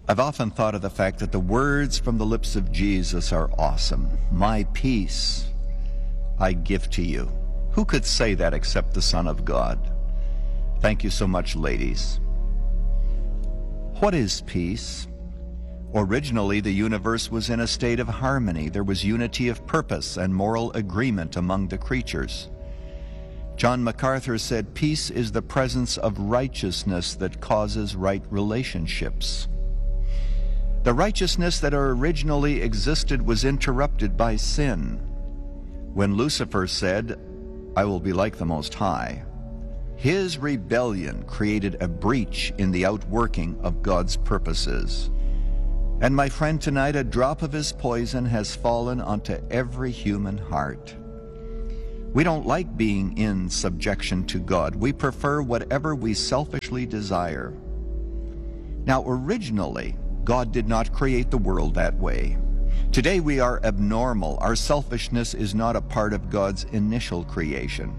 I've often thought of the fact that the words from the lips of Jesus are awesome. My peace I give to you. Who could say that except the Son of God? Thank you so much, ladies. What is peace? Originally, the universe was in a state of harmony. There was unity of purpose and moral agreement among the creatures. John MacArthur said, peace is the presence of righteousness that causes right relationships. The righteousness that originally existed was interrupted by sin. When Lucifer said, I will be like the Most High, his rebellion created a breach in the outworking of God's purposes. And my friend, tonight a drop of his poison has fallen onto every human heart. We don't like being in subjection to God. We prefer whatever we selfishly desire. Now, originally, God did not create the world that way. Today we are abnormal. Our selfishness is not a part of God's initial creation.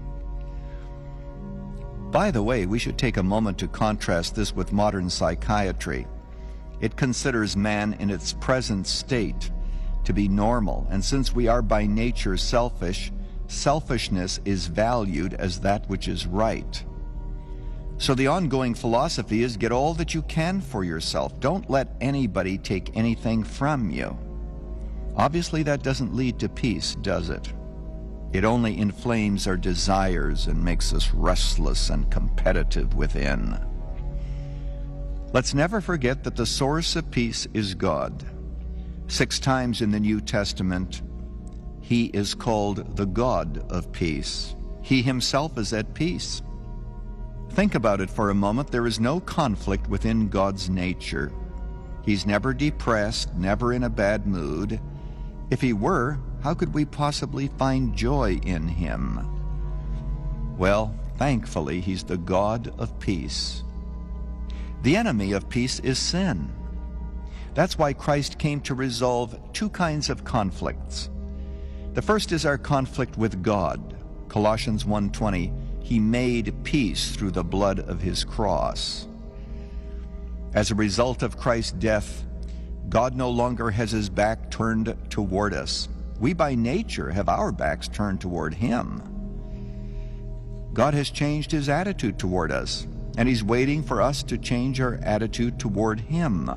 By the way, we should take a moment to contrast this with modern psychiatry. It considers man in its present state to be normal, and since we are by nature selfish, selfishness is valued as that which is right. So the ongoing philosophy is get all that you can for yourself. Don't let anybody take anything from you. Obviously, that doesn't lead to peace, does it? It only inflames our desires and makes us restless and competitive within. Let's never forget that the source of peace is God. 6 times in the New Testament, He is called the God of peace. He Himself is at peace. Think about it for a moment. There is no conflict within God's nature. He's never depressed, never in a bad mood. If He were, how could we possibly find joy in Him? Well, thankfully, He's the God of peace. The enemy of peace is sin. That's why Christ came to resolve 2 kinds of conflicts. The first is our conflict with God. Colossians 1:20, He made peace through the blood of His cross. As a result of Christ's death, God no longer has His back turned toward us. We by nature have our backs turned toward Him. God has changed His attitude toward us, and He's waiting for us to change our attitude toward Him.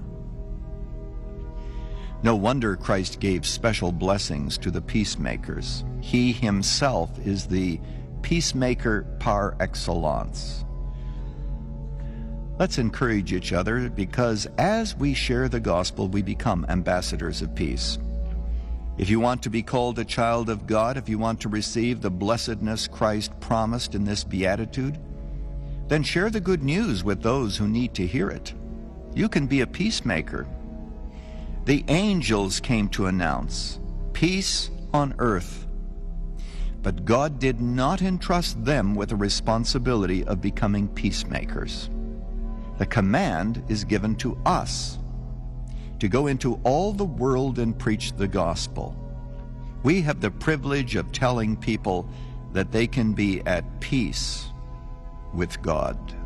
No wonder Christ gave special blessings to the peacemakers. He Himself is the peacemaker par excellence. Let's encourage each other, because as we share the gospel, we become ambassadors of peace. If you want to be called a child of God, if you want to receive the blessedness Christ promised in this beatitude, then share the good news with those who need to hear it. You can be a peacemaker. The angels came to announce peace on earth. But God did not entrust them with the responsibility of becoming peacemakers. The command is given to us to go into all the world and preach the gospel. We have the privilege of telling people that they can be at peace with God.